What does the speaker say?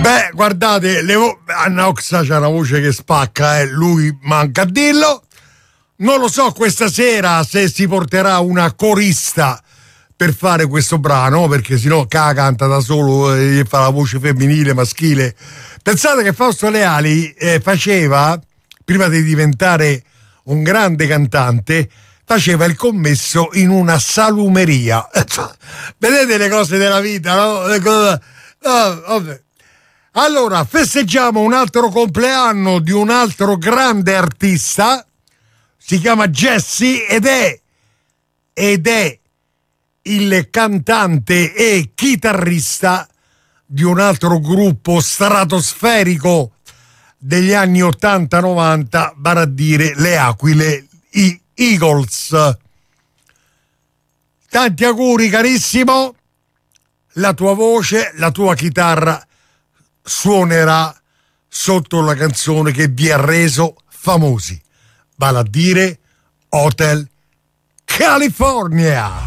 Beh, guardate, Anna Oxa c'ha una voce che spacca, lui manca a dirlo. Non lo so questa sera se si porterà una corista per fare questo brano, perché sennò canta da solo e fa la voce femminile, maschile. Pensate che Fausto Leali faceva, prima di diventare un grande cantante, faceva il commesso in una salumeria. Vedete le cose della vita, no? Vabbè. Allora, festeggiamo un altro compleanno di un altro grande artista. Si chiama Jesse ed è il cantante e chitarrista di un altro gruppo stratosferico degli anni 80-90, vale a dire le Aquile, i Eagles. Tanti auguri carissimo, la tua voce, la tua chitarra suonerà sotto la canzone che vi ha reso famosi, vale a dire Hotel California.